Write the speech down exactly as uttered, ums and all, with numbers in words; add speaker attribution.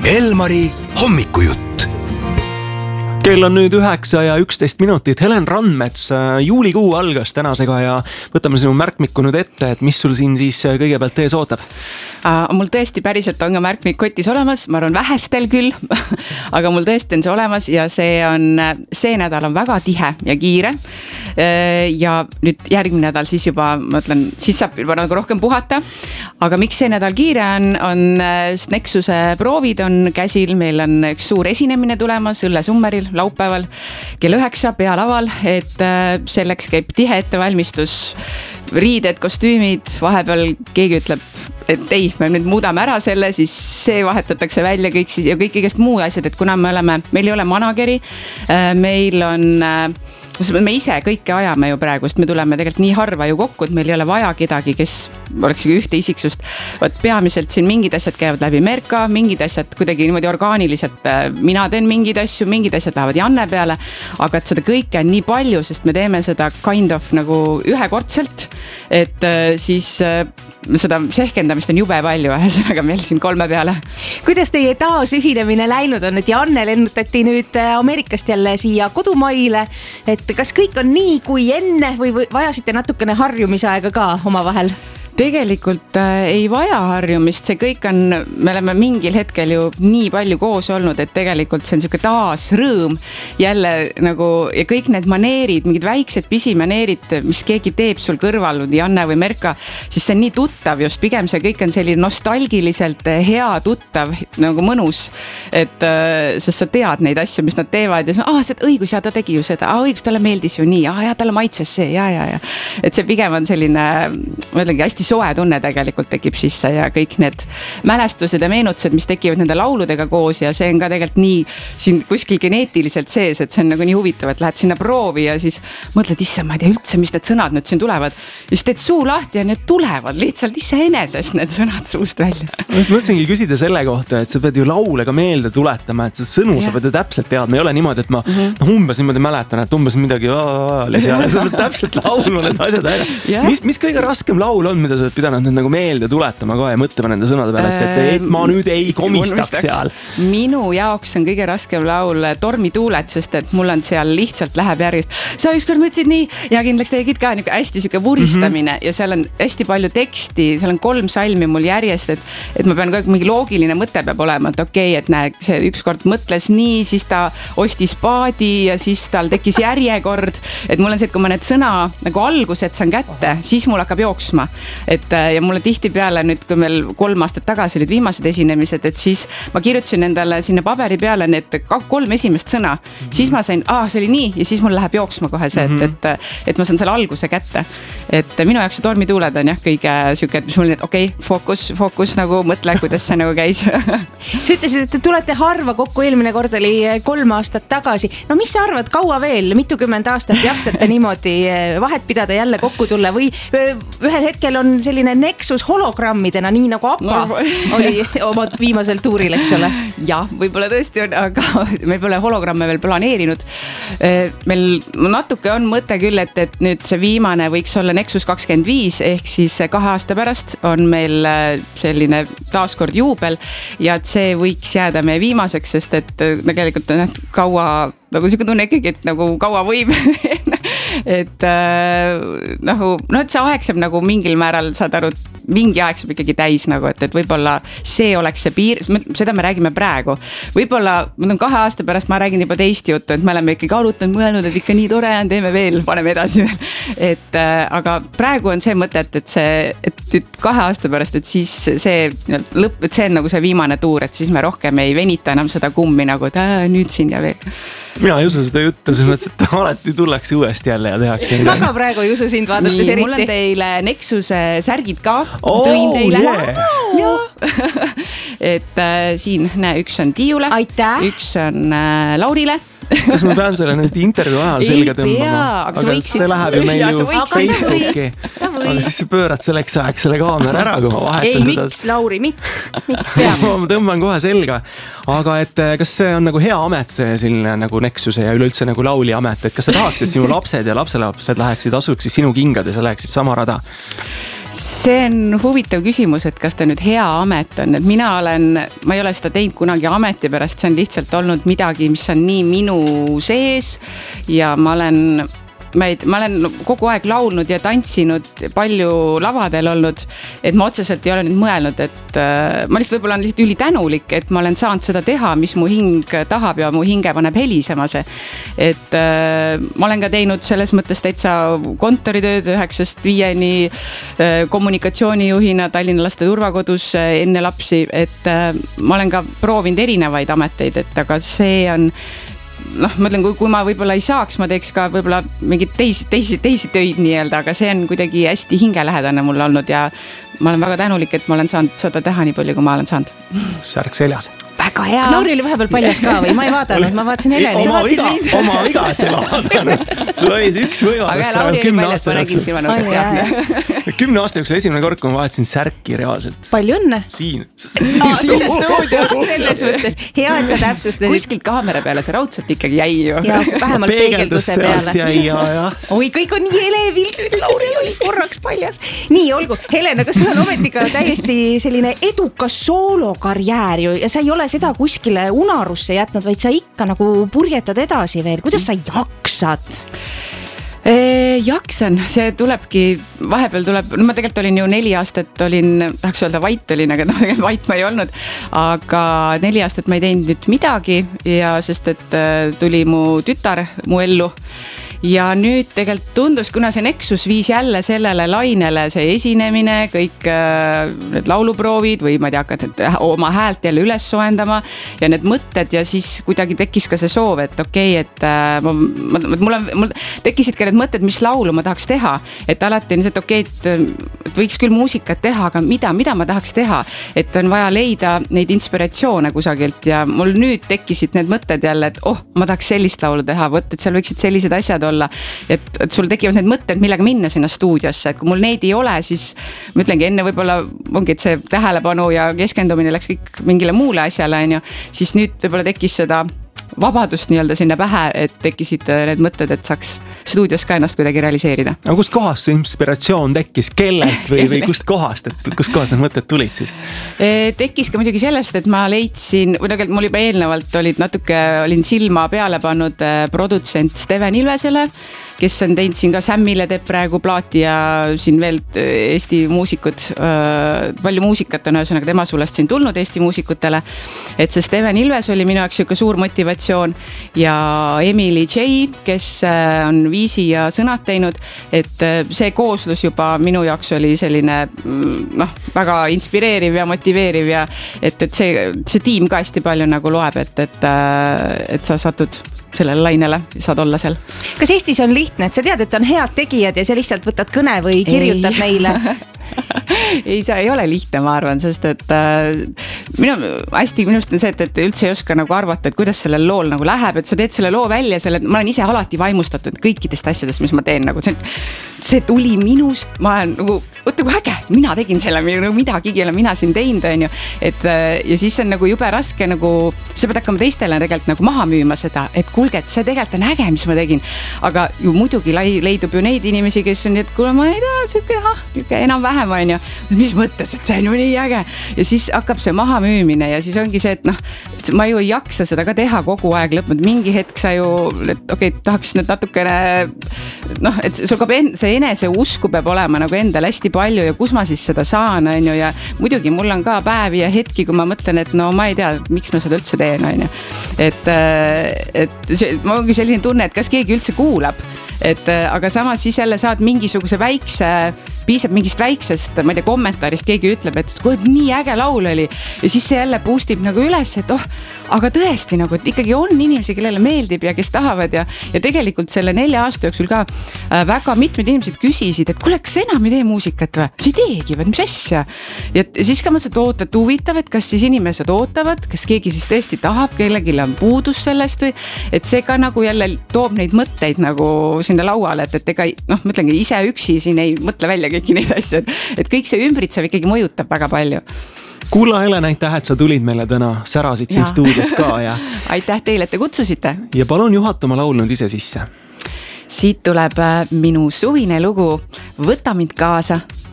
Speaker 1: Elmari hommikujutt.
Speaker 2: Kell on nüüd üheksa ja üksteist minutit. Helen Randmets, juulikuu algas tänasega ja võtame sinu märkmikku nüüd ette, et mis sul siin siis kõigepealt ees ootab?
Speaker 3: Uh, mul tõesti päriselt on ka märkmik kotis olemas, ma arvan vähestel küll, aga mul tõesti on see olemas ja see on, see nädal on väga tihe ja kiire. Ja nüüd järgmine nädal siis juba, ma ütlen, siis saab juba nagu rohkem puhata. Aga miks see nädal kiire on, on Nexuse proovid on käsil, meil on üks suur esinemine tulemas Õlle Summeril laupäeval kell üheksa pealaval, et selleks käib tihe ettevalmistus, riided, kostüümid, vahepeal keegi ütleb, et ei, me nüüd muudame ära selle, siis see vahetatakse välja kõik siis ja kõik kõigest muu asjad, et kuna me oleme, meil ei ole manageri, meil on, me ise kõike ajame ju praegu, sest me tuleme tegelikult nii harva ju kokku, et meil ei ole vaja kedagi, kes oleks ühte isiksust. Võt peamiselt siin mingid asjad käivad läbi Merka, mingid asjad kuidagi niimoodi orgaaniliselt, mina teen mingid asju, mingid asjad lähevad Janne peale, aga et seda kõike on nii palju, sest me teeme seda kind of nagu ühekordselt, et siis seda sehkendamist on jube palju, ühesõnaga meil siin kolme peale.
Speaker 4: Kuidas teie taasühinemine läinud on, et Janne lennutati nüüd Ameerikast jälle siia kodumaile, et kas kõik on nii kui enne või vajasite natukene harjumisaega ka oma vahel?
Speaker 3: Tegelikult äh, ei vaja harjumist, see kõik on, me oleme mingil hetkel ju nii palju koos olnud, et tegelikult see on siuke taas rõõm jälle nagu ja kõik need maneerid, mingid väiksed pisimaneerid, mis keegi teeb sul kõrval, Janne või Merka, siis see on nii tuttav just, pigem see kõik on selline nostalgiliselt hea, tuttav, nagu mõnus, et äh, sest sa tead neid asju, mis nad teevad ja ah, see õigus ja ta tegi ju seda, ah, õigus talle meeldis ju nii, ah, ja talle maitses see, ja, ja, ja, et see pigem on selline, ma ütlengi, hästi soe tunne tegelikult tekib sisse ja kõik need mälestused ja meenutused, mis tekivad nende lauludega koos ja see on ka tegelikult nii siin kuskil geneetiliselt sees, et see on nagu nii huvitav, et lähed sinna proovi ja siis mõtled, issa, ma ei tea üldse, mis need sõnad nüüd siin tulevad. Ja siis teed suu lahti ja need tulevad lihtsalt iseenesest need sõnad suust välja.
Speaker 2: Ma mõtlesingi küsida selle kohta, et sa pead ju laule ka meelde tuletama, et see sõnu ja. Sa pead ju täpselt teadma, ei ole niimoodi, et ma mm-hmm. no, umbes niimoodi mäletan, et umbes midagi oli seal ja sa pead täpselt laulma need asjad ära. Mis, mis kõige raskem laul on, mida sa oled pidanud need nagu meelde tuletama ka ja mõtlema nende sõnade peale, et, et, et ma nüüd ei komistaks seal.
Speaker 3: Minu jaoks on kõige raskem laul Tormituuled, sest et mul on seal lihtsalt läheb järgist. Sa ükskord mõtlesid nii ja kindlaks tegid ka niisugune hästi siuke vuristamine mm-hmm. ja seal on hästi palju teksti, seal on kolm salmi mul järjest, et, et ma pean ka mingi loogiline mõte peab olema, et okei, okay, et näe, see ükskord mõtles nii, siis ta ostis paadi ja siis tal tekkis järjekord, et mul on see, et kui ma need sõna nagu algused saan kätte, siis mul hakkab jooksma, et ja mulle tihti peale nüüd, kui meil kolm aastat tagasi olid viimased esinemised, et siis ma kirjutasin endale sinna paberi peale need kolm esimest sõna, mm-hmm. siis ma sain, ah, see oli nii ja siis mul läheb jooksma kohe see, et, et, et ma saan selle alguse kätte. Et minu jaoks Tormituuled on jah kõige siuke, et mis mul nii, et okei, okay, fookus, fookus nagu mõtle, kuidas see nagu käis.
Speaker 4: Sa ütlesid, et te tulete harva kokku, eelmine kord oli kolm aastat tagasi. No mis sa arvad, kaua veel, mitukümmend aastat jaksate niimoodi vahet pidada jälle kokku tulla või ühel hetkel on selline Nexus hologrammidena, nii nagu Appa no. oli oma viimasel tuuril, eks ole?
Speaker 3: Jah, võib-olla tõesti on, aga me pole hologramme veel planeerinud. Meil natuke on mõte küll, et, et nüüd see viimane võiks olla Nexus kakskümmend viis, ehk siis kahe aasta pärast on meil selline taaskord juubel ja et see võiks jääda meie viimaseks, sest et tegelikult on kaua, nagu siuke tunne ikkagi, et nagu kaua võib et äh, nagu, no et see aeg saab nagu mingil määral, saad aru, mingi aeg saab ikkagi täis nagu, et, et võib-olla see oleks see piir, seda me räägime praegu. Võib-olla, ma tõin kahe aasta pärast, ma räägin juba teist juttu, et me oleme ikkagi arutanud, mõelnud, et ikka nii tore on, teeme veel, paneme edasi veel. Et äh, aga praegu on see mõte, et, et see, et kahe aasta pärast, et siis see lõpp, et see on nagu see viimane tuur, et siis me rohkem ei venita enam seda kummi nagu, et äh, nüüd siin ja veel.
Speaker 2: Mina ei usu seda juttu, selles mõttes, et alati tullakse uuesti jälle ja tehakse.
Speaker 4: Väga praegu ei usu sind vaadates
Speaker 3: nii,
Speaker 4: eriti.
Speaker 3: Mul on teile Nexuse särgid ka.
Speaker 2: Oh,
Speaker 3: tõin teile.
Speaker 2: Yeah.
Speaker 3: et äh, siin, näe, üks on Tiiule.
Speaker 4: Aitäh.
Speaker 3: Üks on äh, Laurile.
Speaker 2: Kas ma pean selle nüüd intervjuu ajal selga tõmbama?
Speaker 3: Aga,
Speaker 2: aga see läheb ju meil ju Facebooki. Aga siis sa pöörad selleks ajaks selle kaamera ära, kui ma vahetan
Speaker 4: ei,
Speaker 2: seda. Ei,
Speaker 4: miks, Lauri, miks? Miks peaks?
Speaker 2: Ma tõmban kohe selga. Aga et kas see on nagu hea amet, see selline nagu Nexuse ja üleüldse nagu lauli amet, et kas sa tahaksid, et sinu lapsed ja lapselapsed läheksid asuks siis sinu kingad ja sa läheksid sama rada?
Speaker 3: see on huvitav küsimus, et kas ta nüüd hea amet on, et mina olen, ma ei ole seda teinud kunagi ameti pärast, see on lihtsalt olnud midagi, mis on nii minu sees ja ma olen ma, ei, ma olen kogu aeg laulnud ja tantsinud, palju lavadel olnud, et ma otseselt ei ole nüüd mõelnud, et äh, ma lihtsalt võib-olla on lihtsalt ülitänulik, et ma olen saanud seda teha, mis mu hing tahab ja mu hinge paneb helisema see. Et äh, ma olen ka teinud selles mõttes täitsa kontoritööd üheksast viieni äh, kommunikatsioonijuhina Tallinna laste turvakodus äh, enne lapsi, et äh, ma olen ka proovinud erinevaid ameteid, et aga see on noh, ma ütlen, kui, kui ma võib-olla ei saaks, ma teeks ka võib-olla mingid teisi, teisi, teisi töid nii-öelda, aga see on kuidagi hästi hingelähedane mulle olnud ja ma olen väga tänulik, et ma olen saanud seda teha nii palju, kui ma olen saanud.
Speaker 2: Särk seljas.
Speaker 3: Väga hea.
Speaker 4: Knauri oli vahepeal paljas ka või? Ma ei vaadanud, ma vaatasin Heleni.
Speaker 2: Oma viga, oma viga, et ei vaadanud. Sul oli see üks võimalus.
Speaker 3: Aga Lauri oli paljas, ma nägin sima nurgast.
Speaker 2: Kümne aasta jooksul esimene kord, kui ma vaatasin Särki reaalselt.
Speaker 4: Palju õnne.
Speaker 2: Siin.
Speaker 4: Selles stuudios, selles mõttes. Hea, et sa täpsustasid.
Speaker 3: Kuskilt kaamera peale see raudselt ikkagi jäi ju.
Speaker 4: Ja vähemalt peegelduse peale.
Speaker 2: Jäi, ja, ja.
Speaker 4: Oi, kõik on nii elevil. Lauri oli korraks paljas. Nii, olgu. Helen, aga sul on ometiga täiesti selline edukas soolokarjäär ju ja sa ei ole seda kuskile unarusse jätnud, vaid sa ikka nagu purjetad edasi veel. Kuidas sa jaksad?
Speaker 3: E, jaksan, see tulebki, vahepeal tuleb, no ma tegelikult olin ju neli aastat, olin, tahaks öelda vait olin, aga no, vait ma ei olnud, aga neli aastat ma ei teinud nüüd midagi ja sest, et tuli mu tütar mu ellu. Ja nüüd tegelikult tundus, kuna see Nexus viis jälle sellele lainele, see esinemine, kõik äh, need lauluproovid või ma ei tea, hakata oma häält jälle üles soendama ja need mõtted ja siis kuidagi tekkis ka see soov, et okei, okay, et äh, ma, ma, mul, on, mul tekkisid ka need mõtted, mis laulu ma tahaks teha, et alati on see, et okei, okay, et võiks küll muusikat teha, aga mida, mida ma tahaks teha, et on vaja leida neid inspiratsioone kusagilt ja mul nüüd tekkisid need mõtted jälle, et oh, ma tahaks sellist laulu teha, võt, et seal võiksid sellised asjad olla, et, et sul tekivad need mõtted, millega minna sinna stuudiosse, et kui mul neid ei ole, siis ma ütlengi enne võib-olla ongi, et see tähelepanu ja keskendumine läks kõik mingile muule asjale, on ju, siis nüüd võib-olla tekkis seda vabadust nii-öelda sinna pähe, et tekkisid need mõtted, et saaks stuudios ka ennast kuidagi realiseerida.
Speaker 2: Aga kust kohast see inspiratsioon tekkis? Kellelt või, või kust kohast, et kust kohast need mõtted tulid siis?
Speaker 3: Tekkis ka muidugi sellest, et ma leidsin, või tegelikult mul juba eelnevalt olid natuke, olin silma peale pannud produtsent Steven Ilvesele, kes on teinud siin ka Sammile teeb praegu plaati ja siin veel Eesti muusikud, palju muusikat on ühesõnaga tema suulest siin tulnud Eesti muusikutele, et see Steven Ilves oli minu jaoks siuke suur motivatsioon ja Emily J, kes on viisi ja sõnad teinud, et see kooslus juba minu jaoks oli selline noh, väga inspireeriv ja motiveeriv ja et, et see, see tiim ka hästi palju nagu loeb, et, et, et sa satud sellele lainele, saad olla seal.
Speaker 4: Kas Eestis on lihtne, et sa tead, et on head tegijad ja sa lihtsalt võtad kõne või kirjutad ei. Meile?
Speaker 3: ei, see ei ole lihtne, ma arvan, sest et äh, minu, hästi minust on see, et, et üldse ei oska nagu arvata, et kuidas sellel lool nagu läheb, et sa teed selle loo välja, selle, ma olen ise alati vaimustatud kõikidest asjadest, mis ma teen, nagu see, see tuli minust, ma olen nagu, oota kui äge, mina tegin selle, midagi ei ole mina siin teinud, on ju, et ja siis on nagu jube raske nagu, sa pead hakkama teistele tegelikult nagu maha müüma seda, et kuulge, et see tegelikult on äge, mis ma tegin, aga ju muidugi leidub ju neid inimesi, kes on nii, et kuule, ma ei tea, siuke, ah, siuke enam-vähem on ju, mis mõttes, et see on ju nii äge ja siis hakkab see maha müümine ja siis ongi see, et noh, ma ju ei jaksa seda ka teha kogu aeg lõpnud, mingi hetk sa ju, et okei, okay, tahaks nüüd natukene noh, et sul ka see enese usku peab olema nagu endal hästi palju ja kus ma siis seda saan, on ju, ja muidugi mul on ka päevi ja hetki, kui ma mõtlen, et no ma ei tea, miks ma seda üldse teen, on ju, et, et see, ma ongi selline tunne, et kas keegi üldse kuulab, et aga samas siis jälle saad mingisuguse väikse, piisab mingist väiksest, ma ei tea, kommentaarist keegi ütleb, et kuule, nii äge laul oli ja siis see jälle boostib nagu üles, et oh, aga tõesti nagu, et ikkagi on inimesi, kellele meeldib ja kes tahavad ja, ja tegelikult selle nelja aasta jooksul ka äh, väga mitmed inimesed küsisid, et kuule, kas enam ei tee muusikat või? See ei teegi, või mis asja? Ja siis ka mõtlesin, et oota, et huvitav, et kas siis inimesed ootavad, kas keegi siis tõesti tahab, kellelgi on puudus sellest või, et see ka nagu jälle toob neid mõtteid nagu sinna lauale, et, et ega noh, ma ütlengi ise üksi siin ei mõtle välja kõiki neid asju, et, et kõik see ümbritsev ikkagi mõjutab väga palju.
Speaker 2: Kulla Helen, aitäh, et sa tulid meile täna, särasid siin stuudios ka ja
Speaker 3: aitäh teile, et te kutsusite.
Speaker 2: Ja palun juhatama laulnud ise sisse.
Speaker 3: Siit tuleb minu suvine lugu Võta mind kaasa.